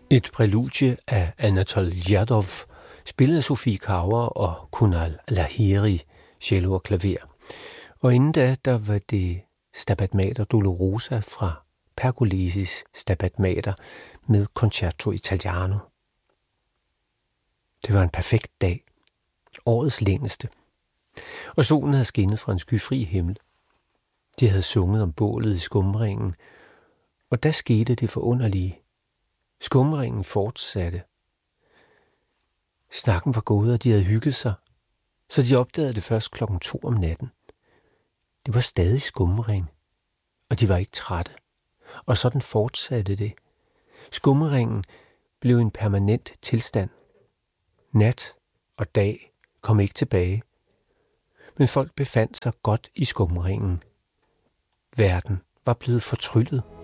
Et præludie af Anatol Ljadov, spillet af Sofie Carver og Kunal Lahiri, cello og klaver. Og inden da, der var det Stabat Mater Dolorosa fra Pergolesis Stabat Mater med Concerto Italiano. Det var en perfekt dag. Årets længste. Og solen havde skinnet fra en skyfri himmel. De havde sunget om bålet i skumringen, og der skete det forunderlige. Skumringen fortsatte. Snakken var gået, og de havde hygget sig, så de opdagede det først 2:00 om natten. Det var stadig skumring, og de var ikke trætte. Og sådan fortsatte det. Skumringen blev en permanent tilstand. Nat og dag kom ikke tilbage, men folk befandt sig godt i skumringen. Verden var blevet fortryllet.